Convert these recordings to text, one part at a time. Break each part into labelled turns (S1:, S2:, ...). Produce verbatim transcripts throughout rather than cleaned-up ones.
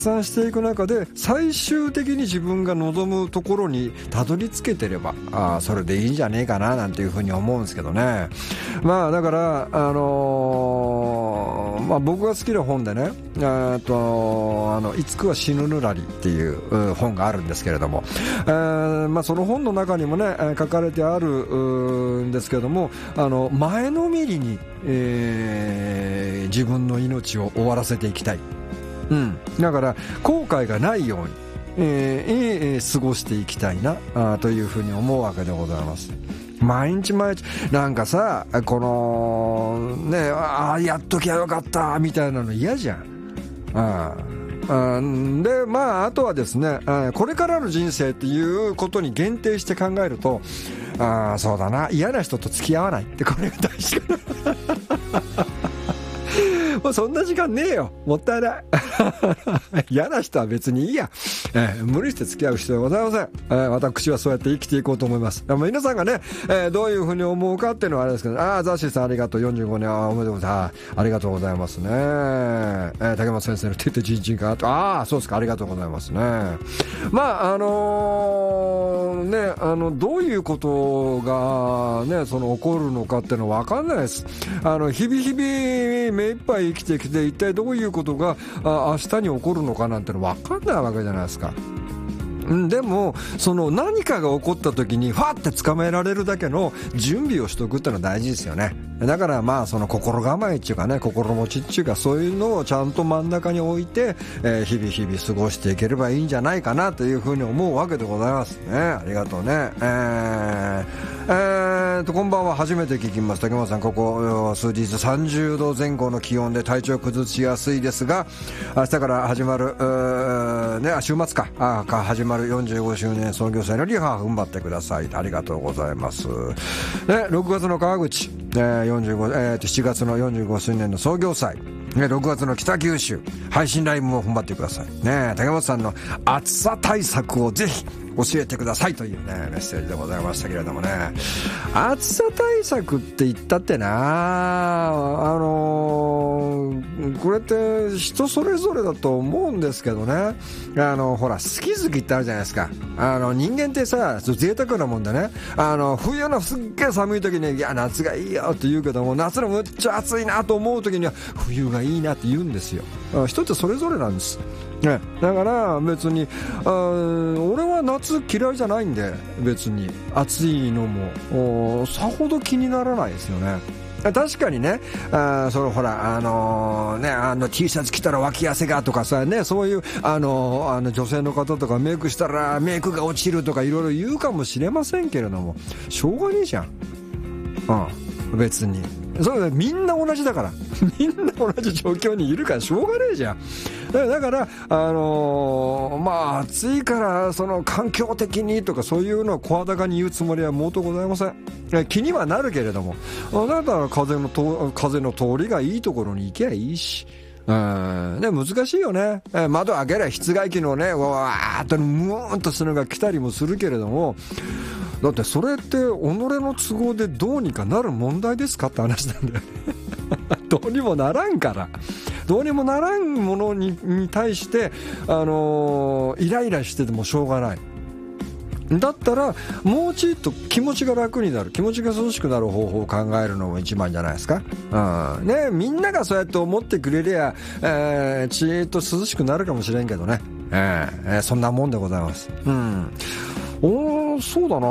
S1: 散していく中で最終的に自分が望むところにたどり着けてれば、あそれでいいんじゃねえかななんていうふうに思うんですけどね。まあだからあのー、まあ僕が好きな本でね、えっとあのいつくは死ぬぬらりっていう本があるんですけれども、えーまあ、その本の中にもね書かれてあるんですけれども、あの前のめりに、えー、自分の命を終わらせていきたい。うん、だから後悔がないように、えーえー、過ごしていきたいなあというふうに思うわけでございます。毎日毎日なんかさ、このねあやっときゃよかったみたいなの嫌じゃん。ああでまああとはですね、これからの人生っていうことに限定して考えると、あそうだな、嫌な人と付き合わないってこれが大事かなもうそんな時間ねえよ、もったいない嫌な人は別にいいや、えー、無理して付き合う必要はございません、えー、私はそうやって生きていこうと思います。皆さんがね、えー、どういうふうに思うかっていうのはあれですけど、ああザッシーさんありがとう、よんじゅうごねんあおめでとうございます、ありがとうございますね、えー、竹松先生のててちんちんかと、ああそうですか、ありがとうございますね。まああのー、ねあのどういうことがねその起こるのかっていうのは分かんないです。あの日々日々目いっぱい生きてきて一体どういうことがあ明日に起こるのかなんての分かんないわけじゃないですか。でもその何かが起こった時にファって捕まえられるだけの準備をしておくってのは大事ですよね。だからまあその心構えっていうかね、心持ちっていうか、そういうのをちゃんと真ん中に置いて、えー、日々日々過ごしていければいいんじゃないかなというふうに思うわけでございますね。ありがとうね。えーえー、とこんばんは、初めて聞きます。竹本さん、ここ数日さんじゅうどぜん後の気温で体調崩しやすいですが、明日から始まる、ね、週末かあか始まるよんじゅうごしゅうねん創業祭のリハ踏ん張ってください。ありがとうございます。ね、ろくがつの川口、えーよんじゅうごえー、しちがつのよんじゅうごしゅうねんの創業祭、ね、ろくがつの北九州配信ライブも踏ん張ってくださいね。竹本さんの暑さ対策をぜひ教えてくださいというねメッセージでございましたけれどもね、暑さ対策って言ったってな、あのー、これって人それぞれだと思うんですけどね、あのほら好き好きってあるじゃないですか。あの人間ってさ贅沢なもんでね、あの冬のすっげえ寒い時にいや夏がいいよって言うけども、夏のむっちゃ暑いなと思う時には冬がいいなって言うんですよ。人ってそれぞれなんですね。だから別にあ俺は夏嫌いじゃないんで、別に暑いのもさほど気にならないですよね。確かにね、あそのほらあのー、ねあの T シャツ着たら脇汗がとかさね、そういうあのー、あの女性の方とかメイクしたらメイクが落ちるとかいろいろ言うかもしれませんけれども、しょうがねえじゃん。うん、別にそれみんな同じだからみんな同じ状況にいるからしょうがねえじゃん。だからあのー、まあ暑いからその環境的にとかそういうのを声高に言うつもりはもとございません。気にはなるけれども、だから風のと風の通りがいいところに行けばいいし、うんね、難しいよね。窓開けりゃ室外機のねわーっとムーンとするのが来たりもするけれども、だってそれって己の都合でどうにかなる問題ですかって話なんだよねどうにもならんから、どうにもならんもの に, に対して、あのー、イライラしててもしょうがない。だったらもうちょっと気持ちが楽になる、気持ちが涼しくなる方法を考えるのも一番じゃないですか。うんね、みんながそうやって思ってくれりゃ、えー、ちーっと涼しくなるかもしれんけどね、えーえー、そんなもんでございます。うんおそうだな、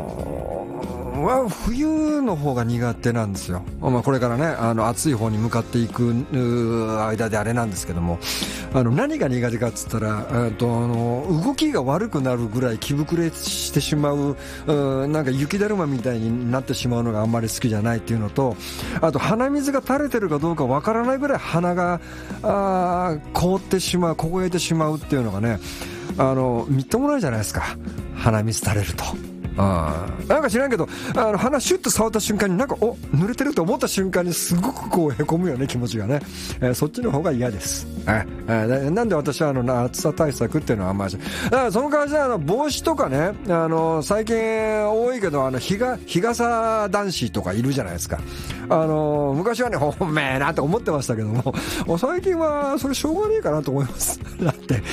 S1: 冬の方が苦手なんですよ。まあ、これからねあの暑い方に向かっていく間であれなんですけども、あの何が苦手かっつったら、えっと、あの動きが悪くなるぐらい気膨れしてしまう、うなんか雪だるまみたいになってしまうのがあんまり好きじゃないっていうのと、あと鼻水が垂れてるかどうかわからないぐらい鼻があ凍ってしまう、凍えてしまうっていうのがね、あのみっともないじゃないですか、鼻水垂れると。あなんか知らんけどあの鼻シュッと触った瞬間になんかお濡れてると思った瞬間にすごくこうへこむよね、気持ちがね、えー、そっちの方が嫌です。えー、なんで私はあの暑さ対策っていうのはあんまり、だからその代わりであの帽子とかね、あの最近多いけどあの日が日傘男子とかいるじゃないですか。あの昔はねほんめえなと思ってましたけども、最近はそれしょうがねえかなと思いますだって